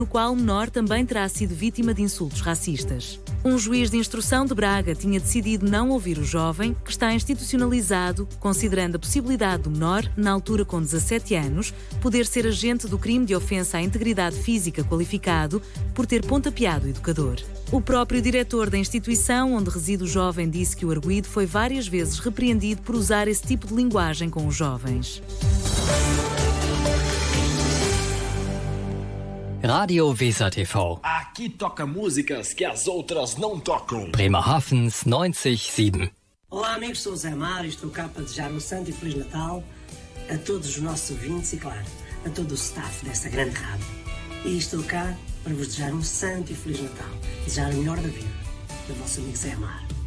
no qual o menor também terá sido vítima de insultos racistas. Um juiz de instrução de Braga tinha decidido não ouvir o jovem, que está institucionalizado, considerando a possibilidade do menor, na altura com 17 anos, poder ser agente do crime de ofensa à integridade física qualificado por ter pontapeado o educador. O próprio diretor da instituição onde reside o jovem disse que o arguido foi várias vezes repreendido por usar esse tipo de linguagem com os jovens. Radio Weser TV. Aqui toca músicas que as outras não tocam. Bremerhavens 97. Olá amigos, sou o Zé Mário e estou cá para desejar um santo e feliz Natal a todos os nossos ouvintes e, claro, a todo o staff desta grande rádio. E estou cá para vos desejar um santo e feliz Natal. Desejar o melhor da vida. Do vosso amigo Zé Mário.